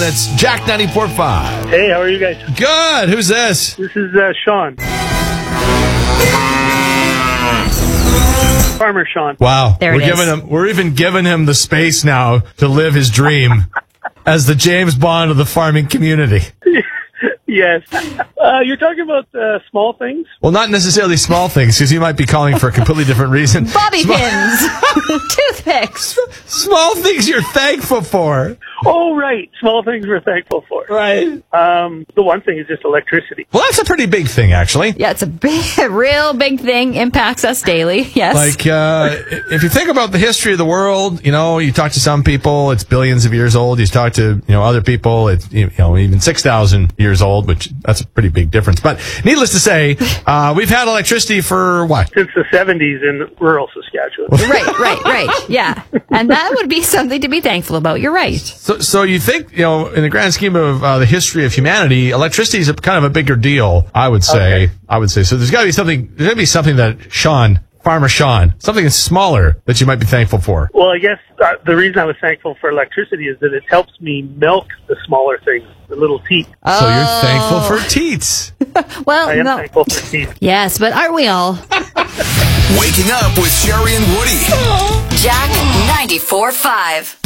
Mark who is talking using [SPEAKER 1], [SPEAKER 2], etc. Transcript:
[SPEAKER 1] That's Jack 94.5.
[SPEAKER 2] Hey, how are you guys?
[SPEAKER 1] Good. Who's this?
[SPEAKER 2] This is Sean. Farmer Sean.
[SPEAKER 1] Wow.
[SPEAKER 3] There it is.
[SPEAKER 1] We're even giving him the space now to live his dream as the James Bond of the farming community.
[SPEAKER 2] Yes. You're talking about small things?
[SPEAKER 1] Well, not necessarily small things, because you might be calling for a completely different reason.
[SPEAKER 3] Bobby pins. Toothpicks.
[SPEAKER 1] Small things you're thankful for.
[SPEAKER 2] Oh, right. Small things we're thankful for.
[SPEAKER 1] Right.
[SPEAKER 2] The one thing is just electricity.
[SPEAKER 1] Well, that's a pretty big thing, actually.
[SPEAKER 3] Yeah, it's a real big thing. Impacts us daily. Yes.
[SPEAKER 1] Like, if you think about the history of the world, you talk to some people, it's billions of years old. You talk to, other people, it's, even 6,000 years old, which that's a pretty big difference. But needless to say, we've had electricity for what?
[SPEAKER 2] Since the 70s in rural Saskatchewan.
[SPEAKER 3] Right. Yeah. And that would be something to be thankful about. You're right.
[SPEAKER 1] So you think, in the grand scheme of the history of humanity, electricity is kind of a bigger deal, I would say.
[SPEAKER 2] Okay.
[SPEAKER 1] I would say. So there's got to be something that Farmer Sean, something that's smaller that you might be thankful for.
[SPEAKER 2] Well, I guess the reason I was thankful for electricity is that it helps me milk the smaller things, the little teat.
[SPEAKER 1] So you're thankful for teats.
[SPEAKER 3] Well,
[SPEAKER 2] I am
[SPEAKER 3] no.
[SPEAKER 2] thankful for teeth.
[SPEAKER 3] Yes, but aren't we all?
[SPEAKER 4] Waking up with Sherry and Woody.
[SPEAKER 5] Jack 94.5.